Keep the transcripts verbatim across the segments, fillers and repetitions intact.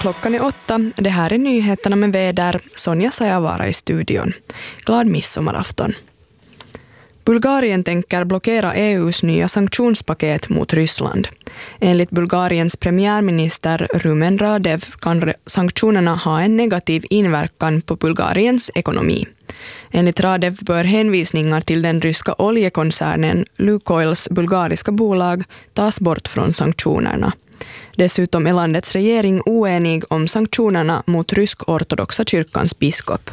Klockan är åtta. Det här är nyheterna med väder. Sonja Sajavara i studion. Glad midsommarafton. Bulgarien tänker blockera E U:s nya sanktionspaket mot Ryssland. Enligt Bulgariens premiärminister Rumen Radev kan sanktionerna ha en negativ inverkan på Bulgariens ekonomi. Enligt Radev bör hänvisningar till den ryska oljekoncernen Lukoils bulgariska bolag tas bort från sanktionerna. Dessutom är landets regering oenig om sanktionerna mot rysk-ortodoxa kyrkans biskop.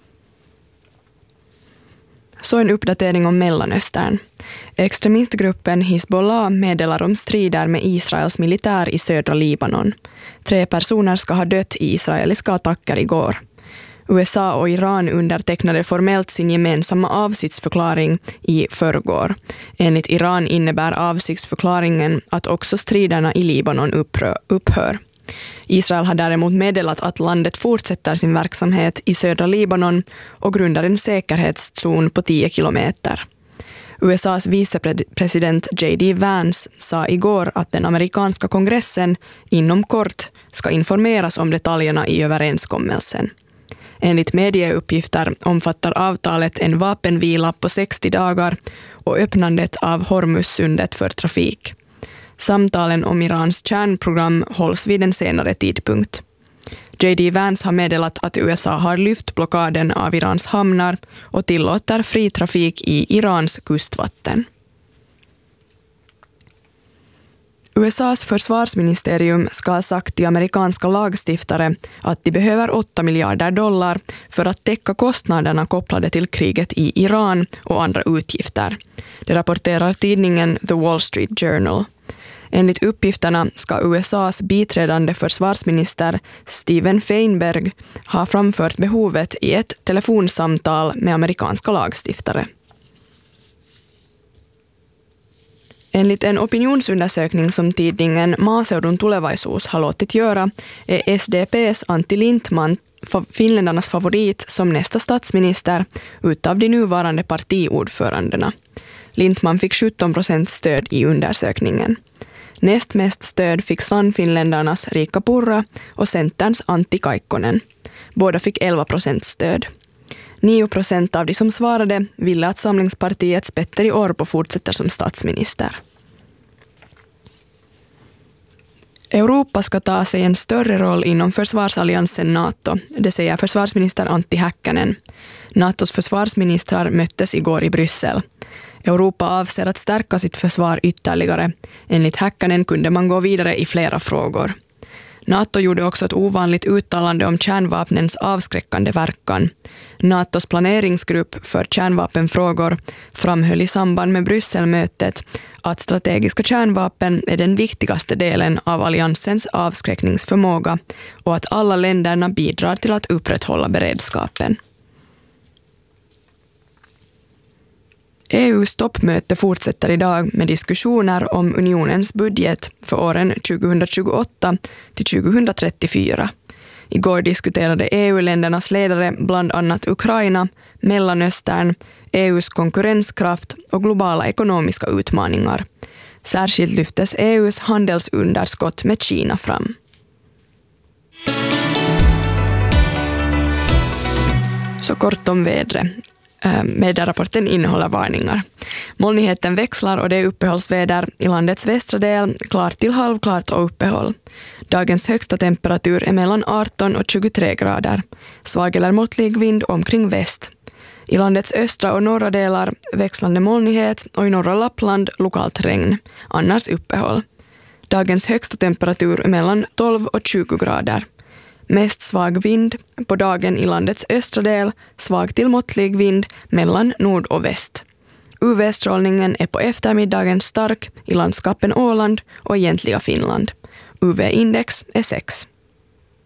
Så en uppdatering om Mellanöstern. Extremistgruppen Hizbollah meddelar om strider med Israels militär i södra Libanon. Tre personer ska ha dött i israeliska attacker igår. U S A och Iran undertecknade formellt sin gemensamma avsiktsförklaring i förrgår. Enligt Iran innebär avsiktsförklaringen att också striderna i Libanon upphör. Israel har däremot meddelat att landet fortsätter sin verksamhet i södra Libanon och grundar en säkerhetszon på tio kilometer. U S A:s vicepresident J D Vance sa igår att den amerikanska kongressen inom kort ska informeras om detaljerna i överenskommelsen. Enligt medieuppgifter omfattar avtalet en vapenvila på sextio dagar och öppnandet av Hormuzsundet för trafik. Samtalen om Irans kärnprogram hålls vid en senare tidpunkt. J D Vance har meddelat att U S A har lyft blockaden av Irans hamnar och tillåter fri trafik i Irans kustvatten. U S A:s försvarsministerium ska ha sagt till amerikanska lagstiftare att de behöver åtta miljarder dollar för att täcka kostnaderna kopplade till kriget i Iran och andra utgifter. Det rapporterar tidningen The Wall Street Journal. Enligt uppgifterna ska U S A:s biträdande försvarsminister Steven Feinberg ha framfört behovet i ett telefonsamtal med amerikanska lagstiftare. Enligt en opinionsundersökning som tidningen Maaseudun tulevaisuus har låtit göra är S D P:s Antti Lindtman finländarnas favorit som nästa statsminister utav de nuvarande partiordförandena. Lindtman fick sjutton procent stöd i undersökningen. Näst mest stöd fick Sannfinländarnas Riikka Purra och Centerns Antti Kaikkonen. Båda fick elva procent stöd. nio procent av de som svarade ville att Samlingspartiets Petteri Orpo fortsätter som statsminister. Europa ska ta sig en större roll inom försvarsalliansen NATO, det säger försvarsminister Antti Häkkänen. NATOs försvarsministrar möttes igår i Bryssel. Europa avser att stärka sitt försvar ytterligare. Enligt Häkkänen kunde man gå vidare i flera frågor. NATO gjorde också ett ovanligt uttalande om kärnvapnens avskräckande verkan. NATOs planeringsgrupp för kärnvapenfrågor framhöll i samband med Brysselmötet att strategiska kärnvapen är den viktigaste delen av alliansens avskräckningsförmåga och att alla länderna bidrar till att upprätthålla beredskapen. E U:s toppmöte fortsätter idag med diskussioner om unionens budget för åren tjugohundratjugoåtta till tjugohundratrettiofyra. Igår diskuterade E U-ländernas ledare bland annat Ukraina, Mellanöstern, E U:s konkurrenskraft och globala ekonomiska utmaningar. Särskilt lyftes E U:s handelsunderskott med Kina fram. Så kort om vädret. Medierapporten innehåller varningar. Molnigheten växlar och det är uppehållsväder i landets västra del, klart till halvklart och uppehåll. Dagens högsta temperatur är mellan arton och tjugotre grader. Svag eller måttlig vind omkring väst. I landets östra och norra delar växlande molnighet och i norra Lappland lokalt regn, annars uppehåll. Dagens högsta temperatur är mellan tolv och tjugo grader. Mest svag vind på dagen i landets östra del, svag till måttlig vind mellan nord och väst. U V-strålningen är på eftermiddagen stark i landskapen Åland och egentliga Finland. U V-index är sex.